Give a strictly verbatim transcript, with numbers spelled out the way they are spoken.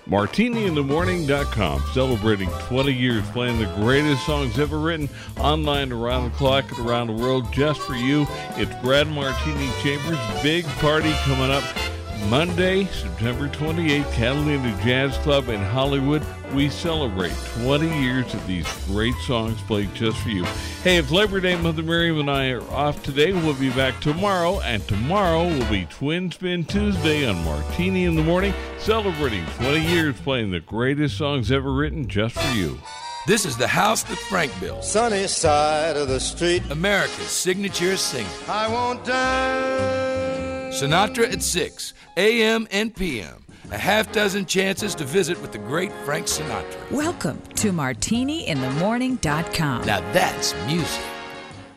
martini in the morning dot com, celebrating twenty years playing the greatest songs ever written, online around the clock and around the world just for you. It's Brad Martini Chambers' big party coming up Monday, September twenty-eighth, Catalina Jazz Club in Hollywood. We celebrate twenty years of these great songs played just for you. Hey, it's Labor Day. Mother Miriam and I are off today. We'll be back tomorrow, and tomorrow will be Twin Spin Tuesday on Martini in the Morning, celebrating twenty years playing the greatest songs ever written just for you. This is the house that Frank built. Sunny side of the street. America's signature singer. I won't dance. Sinatra at six, A M and P M. A half dozen chances to visit with the great Frank Sinatra. Welcome to martini in the morning dot com. Now that's music.